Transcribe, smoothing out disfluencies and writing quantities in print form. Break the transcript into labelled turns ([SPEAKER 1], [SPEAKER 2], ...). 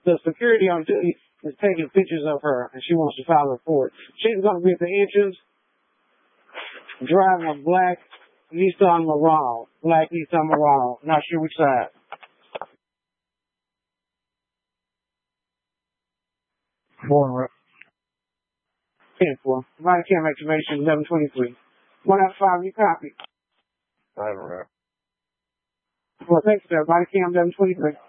[SPEAKER 1] The security on duty is taking pictures of her, and she wants to file a report. She's going to be at the entrance driving a black Nissan Murano. Black Nissan Murano. Not sure which side.
[SPEAKER 2] Four.
[SPEAKER 1] 10-4. Body cam activation 11:23. 1 out of 5. You copy.
[SPEAKER 2] Five.
[SPEAKER 1] Well, thanks, sir. Body cam 11:23.